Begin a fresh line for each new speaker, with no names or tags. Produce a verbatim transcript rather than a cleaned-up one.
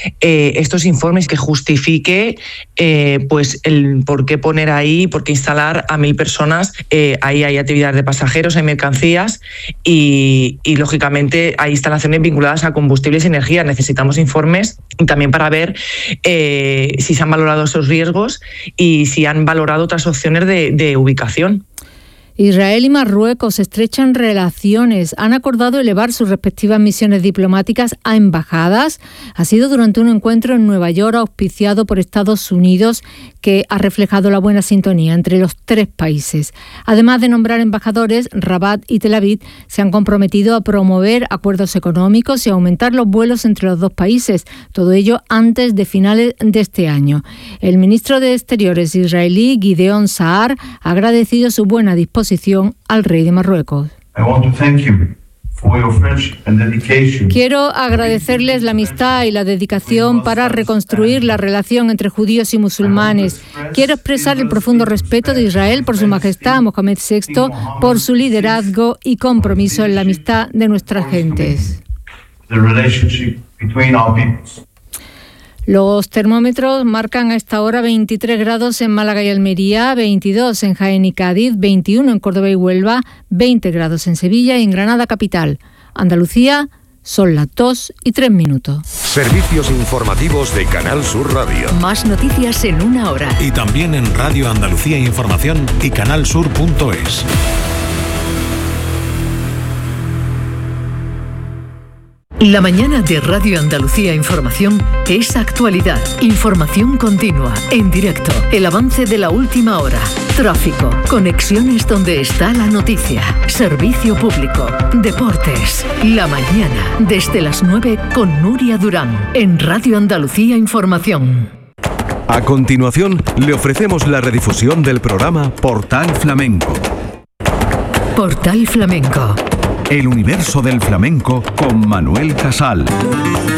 eh, estos informes, que justifique eh, pues el por qué poner ahí, por qué instalar a mil personas. Eh, ahí hay actividades de pasajeros, hay mercancías y, y lógicamente hay instalaciones vinculadas a combustibles y energía. Necesitamos informes también para ver eh, si se han valorado esos riesgos y si han valorado otras opciones de, de ubicación.
Israel y Marruecos estrechan relaciones. Han acordado elevar sus respectivas misiones diplomáticas a embajadas. Ha sido durante un encuentro en Nueva York auspiciado por Estados Unidos, que ha reflejado la buena sintonía entre los tres países. Además de nombrar embajadores, Rabat y Tel Aviv se han comprometido a promover acuerdos económicos y aumentar los vuelos entre los dos países. Todo ello antes de finales de este año. El ministro de Exteriores israelí, Gideon Saar, ha agradecido su buena disposición al rey de Marruecos. Quiero agradecerles la amistad y la dedicación para reconstruir la relación entre judíos y musulmanes. Quiero expresar el profundo respeto de Israel por su majestad Mohamed sexto, por su liderazgo y compromiso en la amistad de nuestras gentes. Los termómetros marcan a esta hora veintitrés grados en Málaga y Almería, veintidós en Jaén y Cádiz, veintiuno en Córdoba y Huelva, veinte grados en Sevilla y en Granada capital. Andalucía, son las dos y tres minutos.
Servicios informativos de Canal Sur Radio.
Más noticias en una hora.
Y también en Radio Andalucía Información y canalsur punto es.
La mañana de Radio Andalucía Información es actualidad, información continua, en directo, el avance de la última hora, tráfico, conexiones donde está la noticia, servicio público, deportes. La mañana, desde las nueve con Nuria Durán, en Radio Andalucía Información.
A continuación, le ofrecemos la redifusión del programa Portal Flamenco.
Portal Flamenco.
El universo del flamenco con Manuel Casal.